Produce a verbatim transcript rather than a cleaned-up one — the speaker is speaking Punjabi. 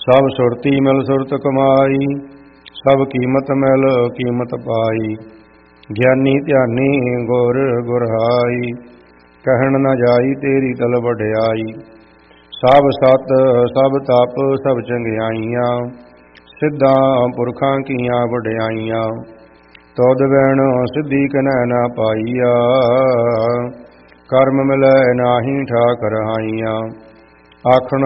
ਸਭ ਸੁਰਤੀ ਮਿਲ ਸੁਰਤ ਕਮਾਈ, ਸਭ ਕੀਮਤ ਮਿਲ ਕੀਮਤ ਪਾਈ। ਗਿਆਨੀ ਧਿਆਨੀ ਗੁਰ ਗੁਰਹਾਈ, ਕਹਿਣ ਨ ਜਾਈ ਤੇਰੀ ਤਲ ਵਡਿਆਈ। ਸਭ ਸਤ ਸਭ ਤਪ ਸਭ ਚੰਗਿਆਈਆਂ, ਸਿੱਧਾਂ ਪੁਰਖਾਂ ਕੀਆਂ ਵਡਿਆਈਆਂ। ਤੁਧ ਬਿਨ ਸਿੱਧੀ ਕਨੈ ਨਾ ਪਾਈਆ, ਕਰਮ ਮਿਲੈ ਨਾਹੀ ਠਾਕ ਰਹਾਈਆਂ। ਆਖਣ